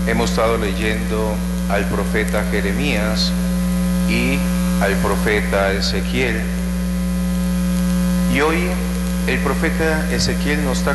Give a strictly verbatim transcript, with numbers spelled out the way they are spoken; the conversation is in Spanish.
Hemos estado leyendo al profeta Jeremías y al profeta Ezequiel. Y hoy el profeta Ezequiel nos está